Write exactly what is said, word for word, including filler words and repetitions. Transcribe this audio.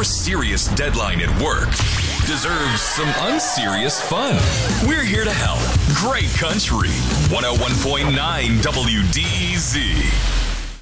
Your serious deadline at work deserves some unserious fun. We're here to help. Great Country, one oh one point nine W D E Z.